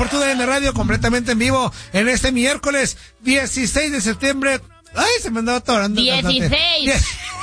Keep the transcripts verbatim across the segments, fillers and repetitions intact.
por tu D N Radio, completamente en vivo, en este miércoles dieciséis de septiembre. Ay, se me andaba atorando. dieciséis.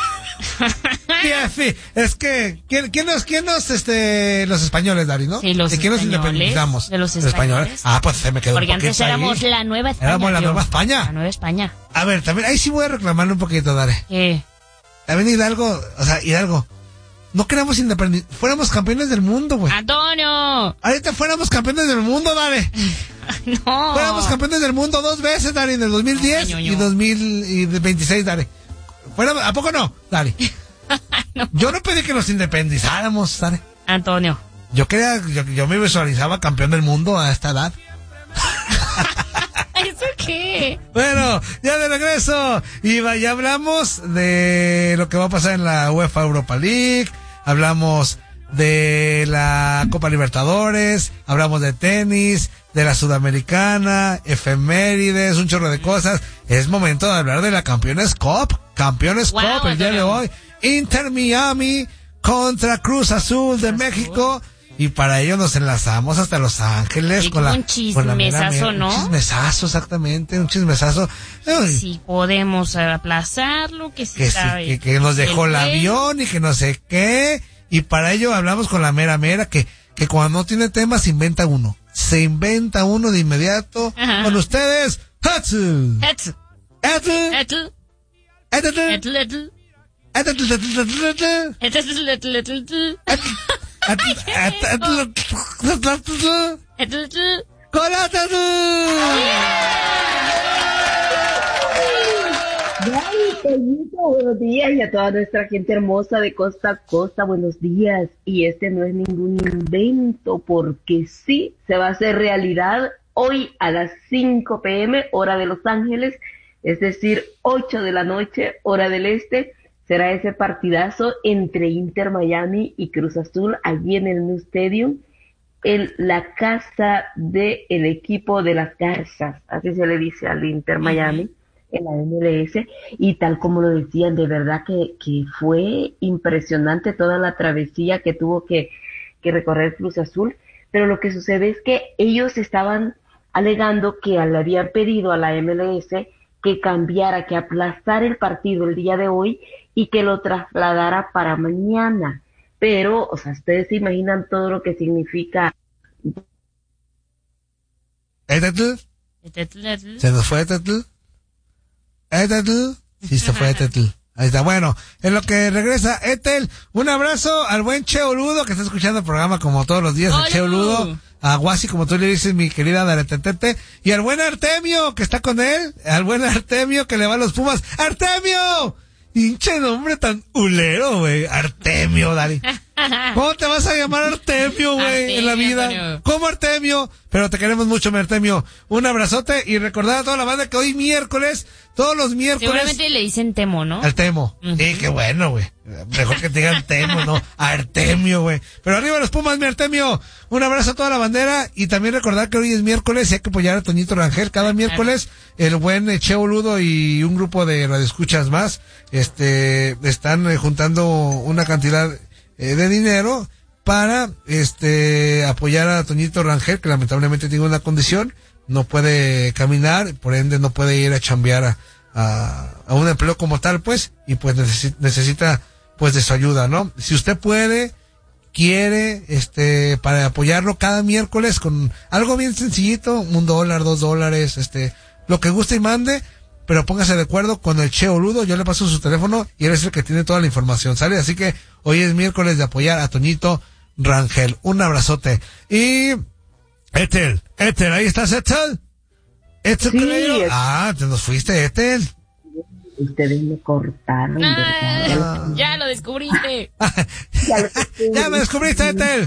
Es que, ¿quién, quién nos, quién nos, este, los españoles, Dari, ¿no? Sí, los ¿De quién nos españoles, independizamos? de los españoles. Ah, pues se me quedó Porque un poquito antes éramos ahí. la Nueva España. Éramos la tío. Nueva España. La Nueva España. A ver, también, ahí sí voy a reclamarle un poquito, Dari. ¿Qué? También Hidalgo, o sea, Hidalgo, no queremos independencia, fuéramos campeones del mundo, güey. ¡Antonio! Ahorita fuéramos campeones del mundo, Dari. No. Fuéramos campeones del mundo dos veces, Dari, en el dos mil diez no, no, no. y dos mil veintiséis, Dari. Fuéramos, ¿a poco no, Dari? No. Yo no pedí que nos independizáramos, Dari. Antonio. Yo quería, yo, yo me visualizaba campeón del mundo a esta edad. ¿Eso qué? Bueno, ya de regreso. Y va, ya hablamos de lo que va a pasar en la UEFA Europa League. Hablamos de la Copa Libertadores. Hablamos de tenis, de la Sudamericana, efemérides, un chorro de cosas. Es momento de hablar de la Campeones Cup. Campeones Wow, Cup el día de hoy. Inter Miami contra Cruz Azul de México. Y para ello nos enlazamos hasta Los Ángeles Sí, con la un con la mera chismesazo, mera- ¿no? Un chismesazo, exactamente, un chismesazo. Ay, Si podemos aplazarlo, que si que, sí, sabe. que, que nos dejó el avión y que no sé qué. Y para ello hablamos con la mera mera que, que cuando no tiene tema se inventa uno. Se inventa uno de inmediato. Ajá. Con ustedes, Hatsu. Etl, Hatsu. etl, Hatsu. etl, etl, Hatsu. etl, etl, etl, etl. Buenos días y a toda nuestra gente hermosa de costa a costa, buenos días. Y este no es ningún invento porque sí se va a hacer realidad hoy a las cinco pe eme hora de Los Ángeles, es decir, ocho de la noche hora del este. Será ese partidazo entre Inter Miami y Cruz Azul allí en el New Stadium, en la casa del equipo de las Garzas, así se le dice al Inter Miami, en la eme ele ese, y tal como lo decían, de verdad que, que fue impresionante toda la travesía que tuvo que, que recorrer Cruz Azul, pero lo que sucede es que ellos estaban alegando que le habían pedido a la eme ele ese que cambiara, que aplazara el partido el día de hoy y que lo trasladara para mañana. Pero, o sea, ustedes se imaginan todo lo que significa. ¿Etetl? Etl, etl. ¿Se nos fue Etetl? ¿Etetl? Sí, se fue Etetl. Ahí está, bueno, en lo que regresa Etel, un abrazo al buen Cheo Ludo que está escuchando el programa como todos los días, el ¡Hola! Cheo Ludo, a Guasi como tú le dices, mi querida Daretetete, y al buen Artemio que está con él, al buen Artemio que le va a los Pumas. ¡Artemio! Hinche nombre tan hulero, güey, Artemio, Dari. ¿Cómo te vas a llamar Artemio, güey, en la Artemio, vida? Antonio. ¿Cómo Artemio? Pero te queremos mucho, mi Artemio. Un abrazote y recordar a toda la banda que hoy miércoles, todos los miércoles... Seguramente le dicen Temo, ¿no? Al Temo. Ujú. Sí, qué bueno, güey. Mejor que te digan Temo, ¿no? Artemio, güey. Pero arriba los Pumas, mi Artemio. Un abrazo a toda la bandera y también recordar que hoy es miércoles y hay que apoyar a Toñito Rangel. Cada miércoles el buen eh, Cheo Ludo y un grupo de radioescuchas más, este, están eh, juntando una cantidad eh, de dinero para, este, apoyar a Toñito Rangel, que lamentablemente tiene una condición, no puede caminar, por ende no puede ir a chambear a, a, a un empleo como tal, pues, y pues necesita, necesita, pues, de su ayuda, ¿no? Si usted puede, quiere, este, para apoyarlo cada miércoles con algo bien sencillito, un dólar, dos dólares, este, lo que guste y mande, pero póngase de acuerdo con el Cheo Ludo, yo le paso su teléfono y él es el que tiene toda la información, ¿sale? Así que hoy es miércoles de apoyar a Toñito Rangel. Un abrazote. Y Etel, Etel, ahí estás, Etel. Etel, Sí, Cabello. es- Ah, te nos fuiste, Etel. Ustedes me cortaron, ¿verdad? Ah, ya lo descubriste. Ya lo- Ya me descubriste, Etel.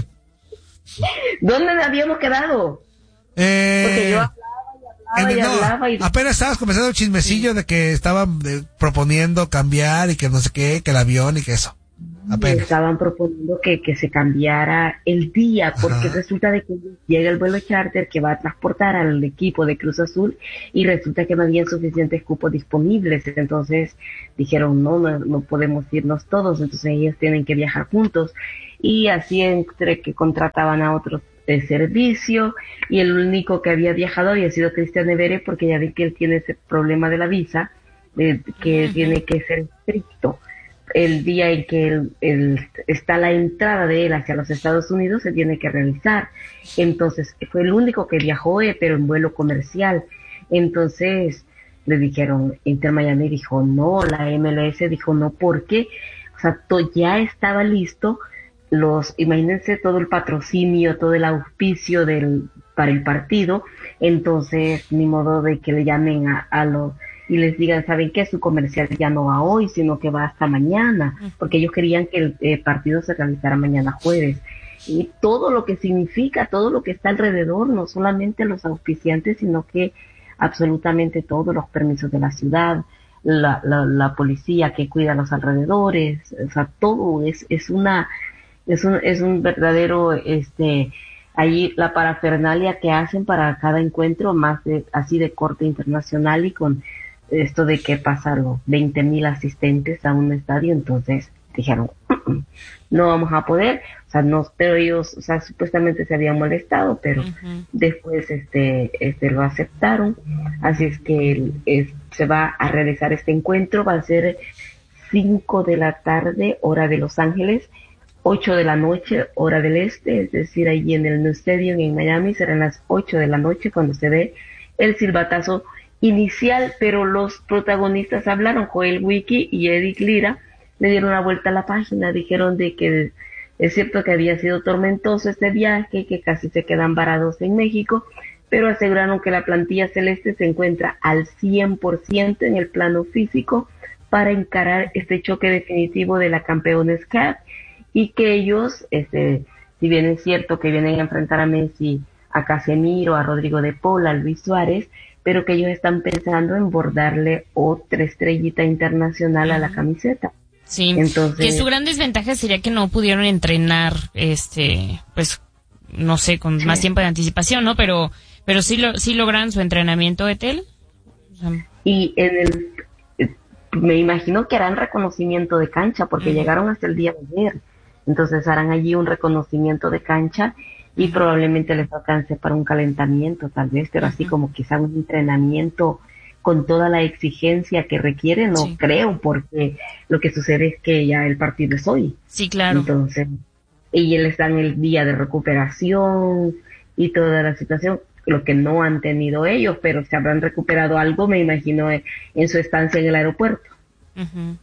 ¿Dónde habíamos quedado? Eh, Porque yo hablaba en- y no, hablaba y... apenas estabas comenzando el chismecillo de que estaban eh, proponiendo cambiar y que no sé qué, que el avión y que eso. Me Apenas. estaban proponiendo que, que se cambiara el día, porque Ajá. resulta de que llega el vuelo charter que va a transportar al equipo de Cruz Azul y resulta que no habían suficientes cupos disponibles. Entonces dijeron, no, no, no podemos irnos todos, entonces ellos tienen que viajar juntos. Y así entre que contrataban a otros de servicio, y el único que había viajado había sido Cristian Evere, porque ya vi que él tiene ese problema de la visa, de, que uh-huh. tiene que ser estricto. El día en que el, el, está la entrada de él hacia los Estados Unidos se tiene que realizar. Entonces fue el único que viajó, eh, pero en vuelo comercial. Entonces le dijeron, Inter Miami dijo no, la M L S dijo no, porque o sea, to, ya estaba listo los, imagínense todo el patrocinio, todo el auspicio del para el partido. Entonces ni modo de que le llamen a, a los y les digan, ¿saben qué? Su comercial ya no va hoy, sino que va hasta mañana, porque ellos querían que el eh, partido se realizara mañana jueves. Y todo lo que significa, todo lo que está alrededor, no solamente los auspiciantes, sino que absolutamente todos los permisos de la ciudad, la, la, la policía que cuida los alrededores, o sea, todo es, es una, es un, es un verdadero, este, ahí la parafernalia que hacen para cada encuentro, más de, así de corte internacional, y con esto de que pasaron veinte mil asistentes a un estadio. Entonces dijeron, no vamos a poder, o sea, no, pero ellos, o sea, supuestamente se habían molestado, pero uh-huh. después este, este lo aceptaron. Así es que es, se va a realizar este encuentro, va a ser cinco de la tarde, hora de Los Ángeles, ocho de la noche, hora del este, es decir, allí en el New Stadium en Miami serán las ocho de la noche cuando se dé el silbatazo inicial, pero los protagonistas hablaron, Joel Wiki y Eric Lira, le dieron la vuelta a la página, dijeron de que es cierto que había sido tormentoso este viaje, que casi se quedan varados en México, pero aseguraron que la plantilla celeste se encuentra al cien por ciento en el plano físico para encarar este choque definitivo de la Campeones Cup, y que ellos, este, si bien es cierto que vienen a enfrentar a Messi, a Casemiro, a Rodrigo de Paul, a Luis Suárez, pero que ellos están pensando en bordarle otra estrellita internacional a la camiseta. Sí, entonces, que su gran desventaja sería que no pudieron entrenar, este, pues, no sé, con sí. más tiempo de anticipación, ¿no? Pero, pero sí lo, sí logran su entrenamiento, Etel. O sea, y en el, me imagino que harán reconocimiento de cancha, porque uh-huh. llegaron hasta el día de ayer. Entonces harán allí un reconocimiento de cancha y probablemente les alcance para un calentamiento, tal vez, pero uh-huh. así como quizá un entrenamiento con toda la exigencia que requiere, no sí. creo, porque lo que sucede es que ya el partido es hoy. Sí, claro. Entonces, y les dan el día de recuperación y toda la situación, lo que no han tenido ellos, pero se habrán recuperado algo, me imagino, en su estancia en el aeropuerto. Uh-huh.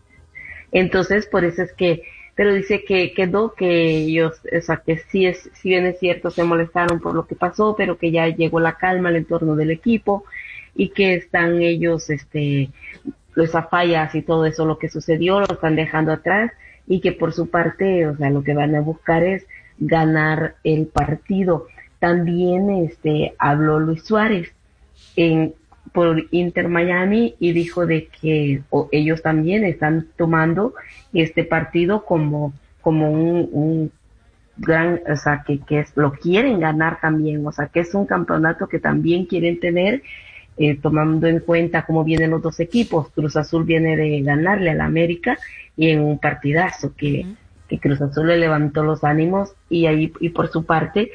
Entonces, por eso es que pero dice que quedó que ellos, o sea, que sí es, si bien es cierto, se molestaron por lo que pasó, pero que ya llegó la calma al entorno del equipo, y que están ellos, este, esas fallas y todo eso, lo que sucedió, lo están dejando atrás, y que por su parte, o sea, lo que van a buscar es ganar el partido. También, este, habló Luis Suárez en, por Inter Miami, y dijo de que o, ellos también están tomando este partido como como un, un gran, o sea, que, que es, lo quieren ganar también, o sea, que es un campeonato que también quieren tener, eh, tomando en cuenta cómo vienen los dos equipos. Cruz Azul viene de ganarle al América, y en un partidazo que, uh-huh. que Cruz Azul le levantó los ánimos, y ahí, y por su parte,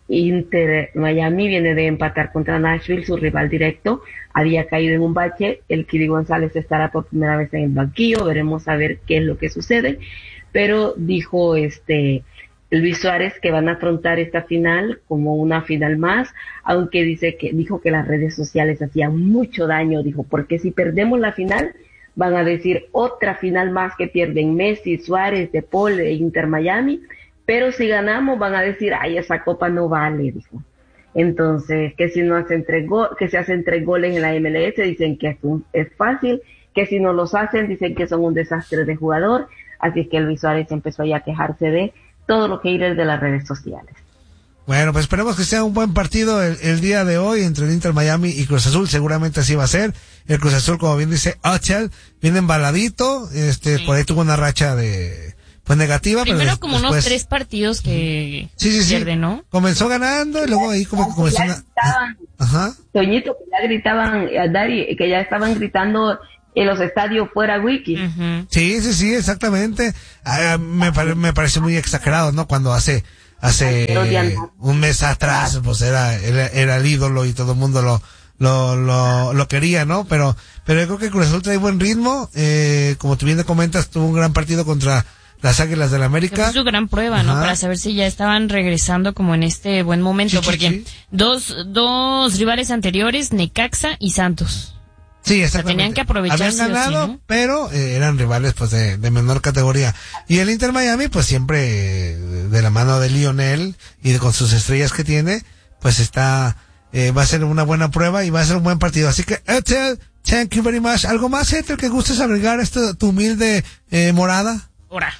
Inter Miami viene de empatar contra Nashville, su rival directo, había caído en un bache. El Kiri González estará por primera vez en el banquillo, veremos a ver qué es lo que sucede, pero dijo este Luis Suárez que van a afrontar esta final como una final más, aunque dice que dijo que las redes sociales hacían mucho daño, dijo, porque si perdemos la final van a decir otra final más que pierden Messi, Suárez, De Paul e Inter Miami, pero si ganamos van a decir, ay, esa copa no vale, dijo. Entonces, que si no hacen tres go- que se hacen tres goles en la M L S, dicen que es, un, es fácil, que si no los hacen, dicen que son un desastre de jugador. Así que Luis Suárez empezó ya a quejarse de todo lo que ir de las redes sociales. Bueno, pues esperemos que sea un buen partido el, el día de hoy entre el Inter Miami y Cruz Azul, seguramente así va a ser. El Cruz Azul, como bien dice Ochel, viene embaladito, este, sí. por ahí tuvo una racha de, pues negativa. Primero pero como después, unos tres partidos que sí, sí, sí. pierde, ¿no? Comenzó ganando y luego ahí como que comenzó una... Ajá. Toñito, que ya gritaban, Dari, que ya estaban gritando en los estadios fuera Wiki. Uh-huh. Sí, sí, sí, exactamente. Ah, me, pare, me parece muy exagerado, ¿no? Cuando hace hace un mes atrás, pues era, era, era el ídolo y todo el mundo lo, lo, lo, lo quería, ¿no? Pero, pero yo creo que Cruz Azul trae buen ritmo, eh, como tú bien te comentas, tuvo un gran partido contra las Águilas del la América. Es su gran prueba, Ajá. ¿no? Para saber si ya estaban regresando como en este buen momento, sí, porque sí, sí. dos, dos rivales anteriores, Necaxa y Santos. Sí, exactamente. O sea, tenían que aprovechar. Habían ganado, sí, ¿no? pero eh, eran rivales pues de, de menor categoría. Y el Inter Miami, pues siempre eh, de la mano de Lionel y de, con sus estrellas que tiene, pues está, eh, va a ser una buena prueba y va a ser un buen partido. Así que, Ethel, thank you very much. ¿Algo más, Ethel, que gustes agregar a esta, tu humilde eh, morada? Hora.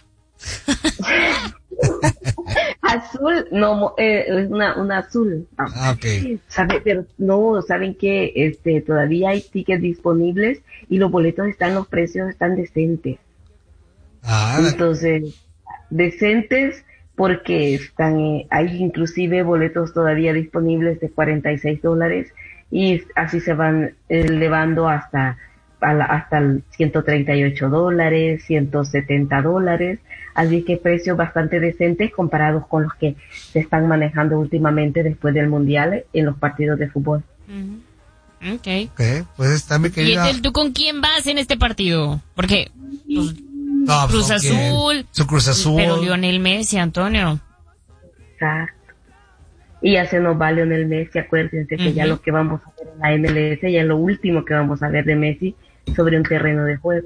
Azul, no, eh, es una, una azul. No. Ah, okay. ¿Sabe? Pero no, saben que este, todavía hay tickets disponibles y los boletos están, los precios están decentes. Ah, Entonces, decentes porque están, eh, hay inclusive boletos todavía disponibles de cuarenta y seis dólares y así se van elevando hasta, hasta ciento treinta y ocho dólares, ciento setenta dólares. Así que precios bastante decentes comparados con los que se están manejando últimamente después del Mundial en los partidos de fútbol. Uh-huh. Okay. ok, pues está mi querida. ¿Y Ethel, tú con quién vas en este partido? Porque pues, no, Cruz Azul, su Cruz Azul, pero Lionel Messi, Antonio. Exacto. Y ya se nos va Lionel Messi, acuérdense que uh-huh. ya lo que vamos a ver en la M L S, ya es lo último que vamos a ver de Messi sobre un terreno de juego.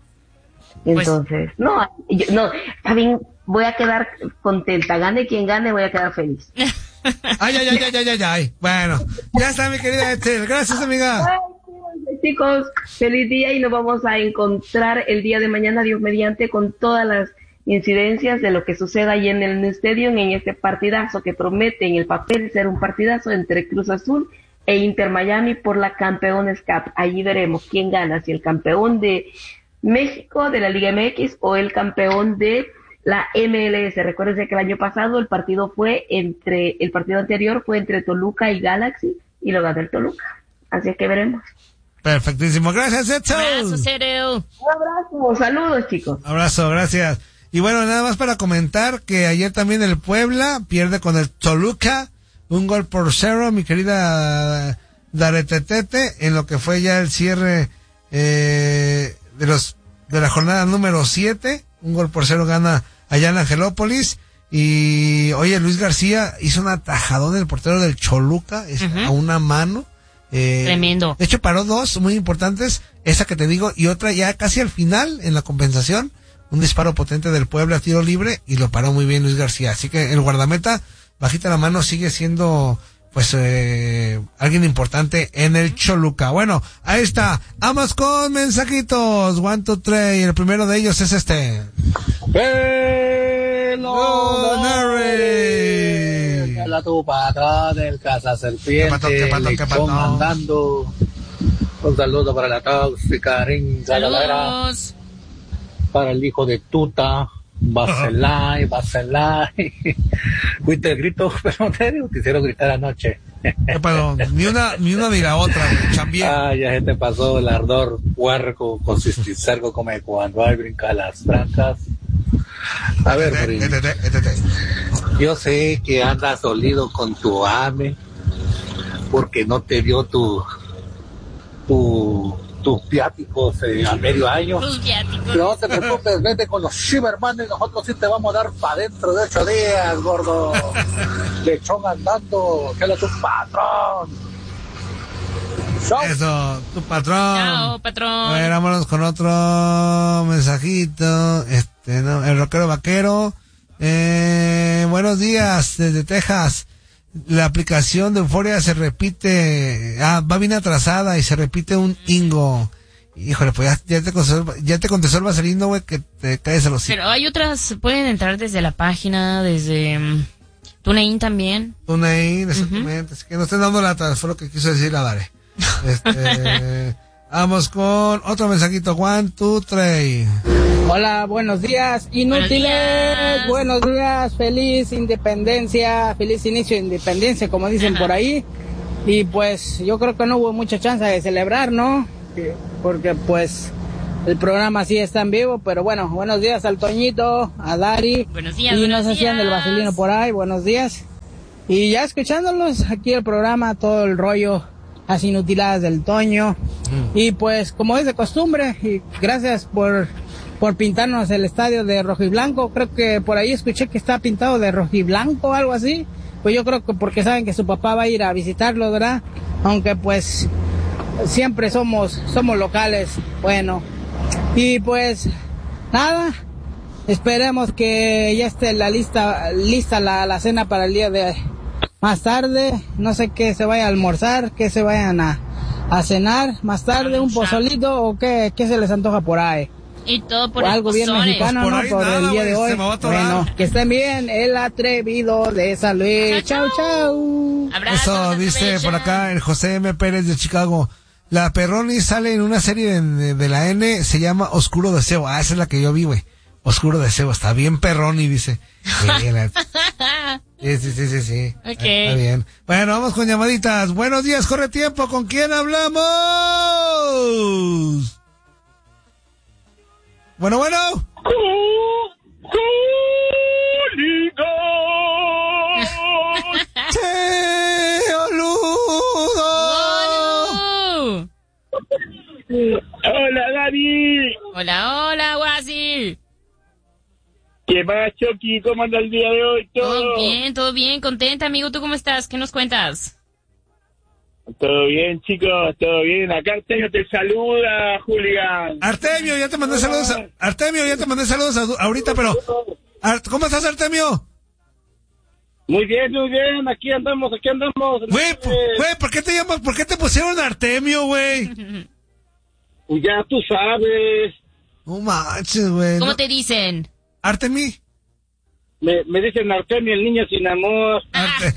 Entonces, pues, no, yo, no, está bien, voy a quedar contenta, gane quien gane, voy a quedar feliz. Ay, ay, ay, ay, ay, ay, ay. Bueno, ya está mi querida Ethel, gracias amiga. Ay, chicos, feliz día y nos vamos a encontrar el día de mañana, Dios mediante, con todas las incidencias de lo que suceda ahí en el New Stadium, en este partidazo que promete en el papel ser un partidazo entre Cruz Azul e Inter Miami por la Campeones Cup. Allí veremos quién gana, si el campeón de México de la Liga M X o el campeón de la M L S. Recuérdense que el año pasado el partido fue entre, el partido anterior fue entre Toluca y Galaxy y lo ganó el Toluca. Así es que veremos. Perfectísimo. Gracias, Edson. Abrazo, Cereo. Un abrazo. Saludos, chicos. Abrazo, gracias. Y bueno, nada más para comentar que ayer también el Puebla pierde con el Toluca un gol por cero, mi querida Daretetete, en lo que fue ya el cierre eh, de los de la jornada número siete, un gol por cero gana allá en Angelópolis. Y oye, Luis García hizo un atajadón del portero del Choluca, es, uh-huh. a una mano. Eh, Tremendo. De hecho, paró dos muy importantes, esa que te digo, y otra ya casi al final, en la compensación, un disparo potente del Puebla a tiro libre, y lo paró muy bien Luis García. Así que el guardameta, bajita la mano, sigue siendo pues eh, alguien importante en el Choluca. Bueno, ahí está. Vamos con mensajitos. One, two, three. Y el primero de ellos es este. ¡Hello, Mary! Hola, tu patrón del Casa Serpiente. ¿Qué pato, qué pato, qué pato? Mandando un saludo para la tóxica Ringa Saludos. Para el hijo de Tuta. Bacelay, Bacelay. Fuiste el grito, pero te hicieron gritar anoche. Perdón, ni una, ni una ni la otra, chambién. Ah, ya se te pasó el ardor puerco con cisticerco como cuando hay brinca las trancas. A ver, Brin, yo sé que andas dolido con tu ame porque no te dio tu tu tus viáticos eh, a medio año. Tus viáticos. No te preocupes, vete con los Shiverman y nosotros sí te vamos a dar para dentro de ocho días, gordo. Lechón andando, que es tu patrón. Chau. Eso, tu patrón. Chao, patrón. A ver, vámonos con otro mensajito. Este, no, el rockero vaquero. Eh, buenos días, desde Texas. La aplicación de Euforia se repite, ah, va bien atrasada y se repite un Ingo. Híjole, pues ya, ya te contestó, ya te contestó el vaselino, güey, que te caes a los hijos. Pero hay otras, pueden entrar desde la página, desde um, TuneIn también. TuneIn, exactamente. Uh-huh. Así que no estén dando latas, fue lo que quiso decir la Dare. Este, vamos con otro mensajito. One, two, three. Hola, buenos días, inútiles, buenos días. buenos días, feliz independencia, feliz inicio de independencia, como dicen por ahí, y pues yo creo que no hubo mucha chance de celebrar, ¿no? Porque pues el programa sí está en vivo, pero bueno, buenos días al Toñito, a Dari. Buenos días, y buenos nos hacían días. del vaselino por ahí, buenos días. Y ya escuchándolos aquí el programa, todo el rollo, las inutiladas del Toño. Mm. Y pues, como es de costumbre, y gracias por, por pintarnos el estadio de rojiblanco. Creo que por ahí escuché que está pintado de rojiblanco o algo así. Pues yo creo que porque saben que su papá va a ir a visitarlo, ¿verdad? Aunque pues siempre somos, somos locales. Bueno, y pues nada, esperemos que ya esté la lista, lista la, la cena para el día de más tarde. No sé qué se vaya a almorzar, qué se vayan a, a cenar más tarde, un pozolito o qué, qué se les antoja por ahí. Y todo por o el algo bien pozole. mexicano, pues por ¿no? ahí Por nada, el día wey, de hoy. se me va a atorar. Bueno, que estén bien, el atrevido de San Luis. Chau, chau. Abrazos, Eso dice aprovecha. por acá el José M. Pérez de Chicago. La Perroni sale en una serie de, de, de la N, se llama Oscuro Deseo. Ah, esa es la que yo vi, güey. Oscuro Deseo, está bien Perroni, dice. Sí, la- sí, sí, sí, sí, sí. Ok. Está bien. Bueno, vamos con llamaditas. Buenos días, corre tiempo. ¿Con quién hablamos? Bueno, bueno. ¡Che, boludo! ¡Oh! Hola, Dani. Hola, hola, Guasi. ¿Qué más, Chucky? ¿Cómo anda el día de hoy? ¿Todo, Todo bien, todo bien, contenta, amigo. ¿Tú cómo estás? ¿Qué nos cuentas? Todo bien, chicos, todo bien. Acá Artemio te saluda, Julián. Artemio, ya te mandé saludos. a- Artemio, ya te mandé saludos a- ahorita, pero Ar- ¿cómo estás, Artemio? Muy bien, muy bien. Aquí andamos, aquí andamos. Güey, p- güey, ¿por qué te llamas? ¿Por qué te pusieron Artemio, güey? Ya tú sabes. No manches, güey. ¿Cómo no- te dicen? Artemi. Me, me dicen Artemio, el niño sin amor. Arte...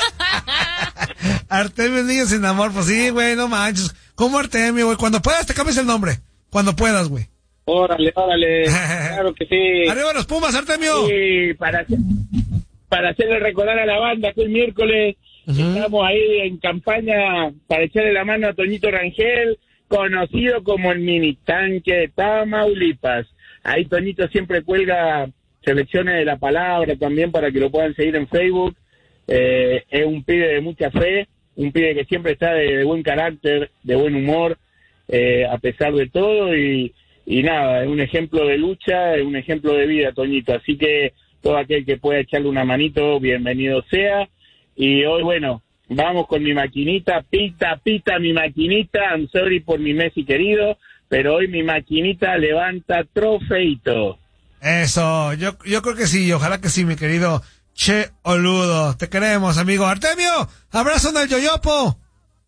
Artemio, el niño sin amor. Pues sí, güey, no manches. ¿Cómo Artemio, güey? Cuando puedas te cambias el nombre. Cuando puedas, güey. Órale, órale. Claro que sí. Arriba los Pumas, Artemio. Sí, para, hacer- para hacerle recordar a la banda que el miércoles Ujú. estamos ahí en campaña para echarle la mano a Toñito Rangel, conocido como el mini tanque de Tamaulipas. Ahí Toñito siempre cuelga selecciones de la palabra también para que lo puedan seguir en Facebook. Eh, es un pibe de mucha fe, un pibe que siempre está de, de buen carácter, de buen humor, eh, a pesar de todo, y, y nada, es un ejemplo de lucha, es un ejemplo de vida, Toñito. Así que todo aquel que pueda echarle una manito, bienvenido sea. Y hoy, bueno, vamos con mi maquinita, pita, pita mi maquinita, I'm sorry por mi Messi querido, pero hoy mi maquinita levanta trofeito. Eso, yo, yo creo que sí, ojalá que sí, mi querido Che Oludo. Te queremos, amigo. Artemio, abrazo en el yoyopo.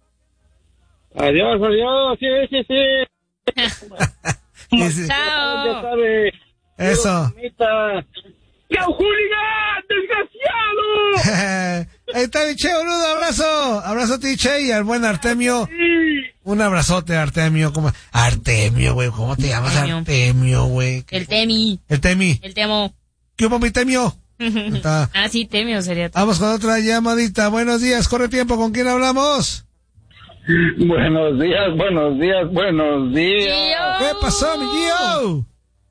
Adiós, adiós, sí, sí, sí. Sí, sí. Ya Chao. sabe. Eso. Maquinita. ¡Chao, Julián, desgraciado! Ahí está mi Che Oludo, abrazo. Abrazo a ti, Che, y al buen Artemio. Sí. Un abrazote, Artemio. ¿Cómo? Artemio, güey. ¿Cómo te llamas, Artemio. Artemio, güey? El Temi. El Temi. El Temo. ¿Qué hubo, mi Temio? Está. Ah, sí, Temio sería. Vamos con otra llamadita. Buenos días, corre tiempo. ¿Con quién hablamos? Buenos días, buenos días, buenos días. Gio. ¿Qué pasó, mi Gio?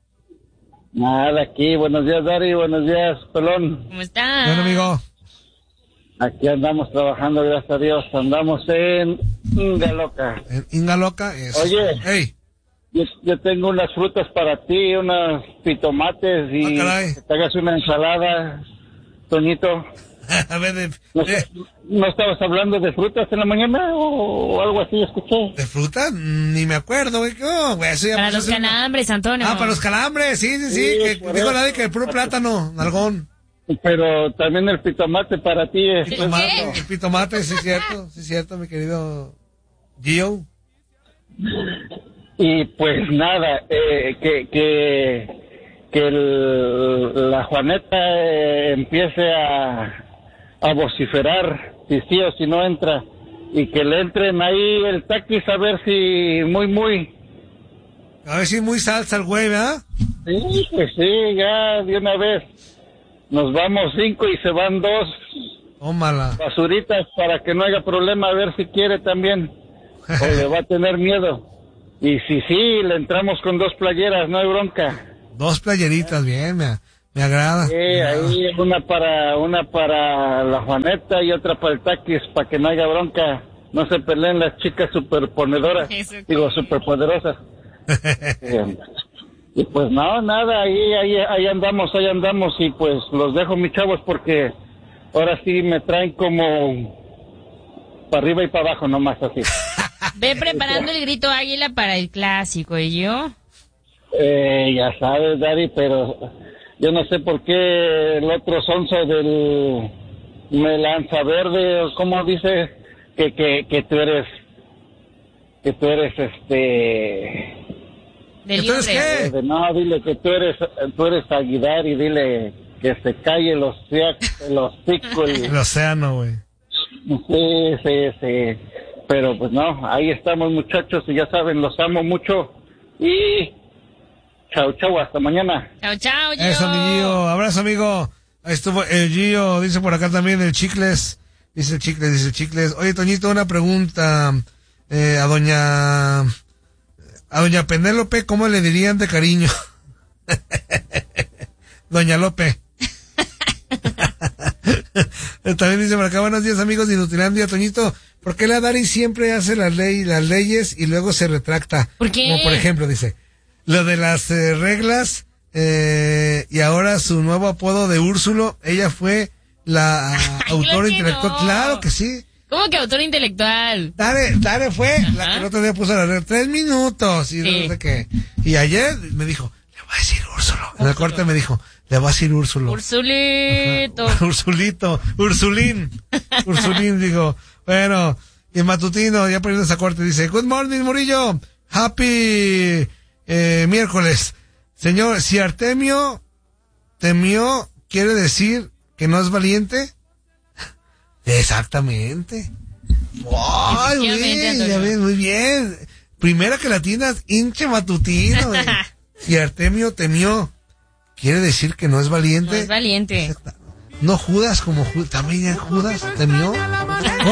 Nada, aquí, buenos días, Dari, buenos días, Pelón. ¿Cómo estás? Bueno, amigo. Aquí andamos trabajando, gracias a Dios. Andamos en Inga Loca. En Inga Loca. Eso. Oye. Hey. Yo, yo tengo unas frutas para ti, unos pitomates y Ah, caray. que te hagas una ensalada, Toñito. A ver, de, ¿No, de, ¿No estabas hablando de frutas en la mañana o, o algo así, escuché? ¿de fruta? Mm, Ni me acuerdo, güey. No, güey, eso ya Para pasó los hace- calambres, Antonio. Ah, para los calambres. Sí, sí, sí. Sí, que por dijo eso. nadie que el puro plátano, nalgón. Pero también el pitomate para ti es... ¿Qué? Tomate, el pitomate, sí es cierto. Sí es cierto, mi querido Gio. Y pues nada, eh, que que, que el- la Juaneta eh, empiece a, a vociferar si sí o si no entra, y que le entren ahí el taquis a ver si muy muy. A ver si muy salsa el güey, ¿verdad? Sí, pues sí, ya de una vez. Nos vamos cinco y se van dos Tómala. basuritas para que no haya problema, a ver si quiere también. O le va a tener miedo. y si sí, le entramos con dos playeras, no hay bronca. Dos playeritas, bien, me, me agrada. Sí, me agrada. ahí una para una para la Juaneta y otra para el Taquis, para que no haya bronca. No se peleen las chicas superponedoras, digo, superpoderosas. eh, y pues no, nada, ahí, ahí, ahí andamos, ahí andamos, y pues los dejo, mis chavos, porque ahora sí me traen como para arriba y para abajo, nomás así. Ve preparando el grito águila para el clásico, ¿y yo? Eh, ya sabes, Daddy, pero yo no sé por qué el otro sonso del Melanza Verde, o como dice, que, que, que tú eres, que tú eres este... ¿Que tú eres qué? No, dile que tú eres, tú eres Aguilar y dile que se calle el océano, el hocico. El, el océano, güey. Sí, sí, sí. Pero pues no, ahí estamos, muchachos, y ya saben, los amo mucho. Y chao, chao, hasta mañana. Chao, chao, Gio. Eso, mi Gio. Abrazo, amigo. Ahí estuvo el Gio, dice por acá también el Chicles. Dice el Chicles, dice el Chicles. Oye, Toñito, una pregunta eh, a doña... A doña Penélope, ¿cómo le dirían de cariño? Doña Lope. También dice por acá, buenos días, amigos de Inutilandia. Toñito, ¿por qué la Dari siempre hace las ley, las leyes y luego se retracta? ¿Por qué? Como por ejemplo, dice, lo de las eh, reglas eh, y ahora su nuevo apodo de Úrsulo, ella fue la autora intelectual. No. Claro que sí. ¿Cómo que autor intelectual? Dare, Dare fue Ajá. la que el otro día puso la regla, tres minutos y Sí. no sé qué. Y ayer me dijo, le voy a decir Úrsulo. En el corte me dijo, le voy a decir Úrsulo. Ursulito. Ajá. Ursulito, Ursulín. Ursulín, digo. Bueno, y el matutino, ya poniendo esa corte, dice, good morning, Murillo. Happy eh, miércoles. Señor, si Artemio temió, ¿quiere decir que no es valiente? Exactamente. ¡Ay, güey! Ya ves, muy bien. Primera que la tiendas, hinche matutino, güey. Si Artemio temió, ¿quiere decir que no es valiente? No es valiente. No Judas como Judas. También Judas temió.